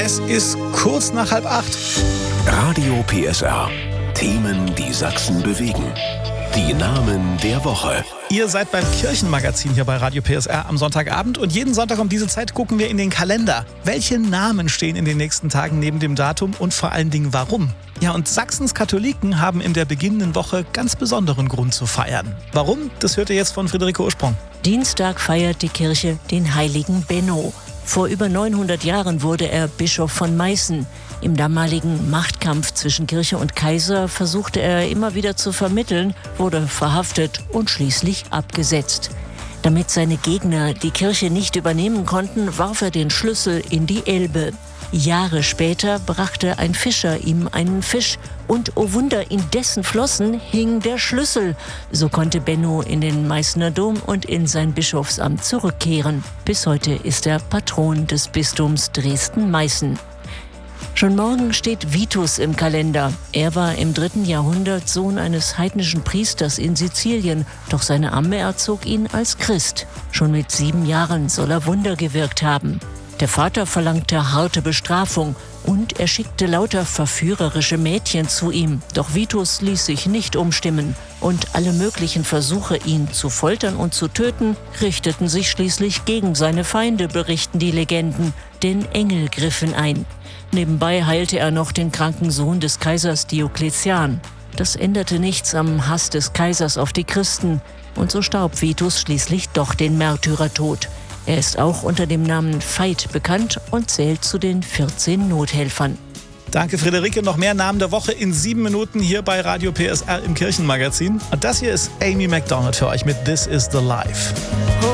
Es ist kurz nach 7:30. Radio PSR. Themen, die Sachsen bewegen. Die Namen der Woche. Ihr seid beim Kirchenmagazin hier bei Radio PSR am Sonntagabend und jeden Sonntag um diese Zeit gucken wir in den Kalender. Welche Namen stehen in den nächsten Tagen neben dem Datum und vor allen Dingen warum? Ja, und Sachsens Katholiken haben in der beginnenden Woche ganz besonderen Grund zu feiern. Warum? Das hört ihr jetzt von Friederike Ursprung. Dienstag feiert die Kirche den heiligen Benno. Vor über 900 Jahren wurde er Bischof von Meißen. Im damaligen Machtkampf zwischen Kirche und Kaiser versuchte er immer wieder zu vermitteln, wurde verhaftet und schließlich abgesetzt. Damit seine Gegner die Kirche nicht übernehmen konnten, warf er den Schlüssel in die Elbe. Jahre später brachte ein Fischer ihm einen Fisch und, oh Wunder, in dessen Flossen hing der Schlüssel. So konnte Benno in den Meißner Dom und in sein Bischofsamt zurückkehren. Bis heute ist er Patron des Bistums Dresden-Meißen. Schon morgen steht Vitus im Kalender. Er war im 3. Jahrhundert Sohn eines heidnischen Priesters in Sizilien, doch seine Amme erzog ihn als Christ. Schon mit 7 Jahren soll er Wunder gewirkt haben. Der Vater verlangte harte Bestrafung und er schickte lauter verführerische Mädchen zu ihm. Doch Vitus ließ sich nicht umstimmen und alle möglichen Versuche, ihn zu foltern und zu töten, richteten sich schließlich gegen seine Feinde, berichten die Legenden, denn Engel griffen ein. Nebenbei heilte er noch den kranken Sohn des Kaisers Diokletian. Das änderte nichts am Hass des Kaisers auf die Christen und so starb Vitus schließlich doch den Märtyrertod. Er ist auch unter dem Namen Veit bekannt und zählt zu den 14 Nothelfern. Danke, Friederike. Noch mehr Namen der Woche in 7 Minuten hier bei Radio PSR im Kirchenmagazin. Und das hier ist Amy Macdonald für euch mit This is the Life.